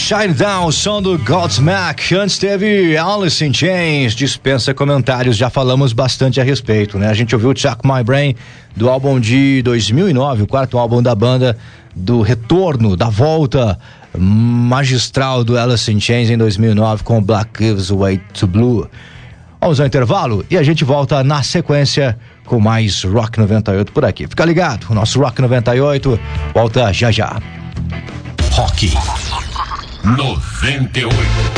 Shine Down, som do Godsmack. Antes teve Alice in Chains, dispensa comentários, já falamos bastante a respeito, né? A gente ouviu Chuck My Brain do álbum de 2009, o quarto álbum da banda, do retorno, da volta magistral do Alice in Chains em 2009 com Black Gives Way to Blue. Vamos ao intervalo e a gente volta na sequência com mais Rock 98 por aqui. Fica ligado, o nosso Rock 98 volta já já. Rock 98.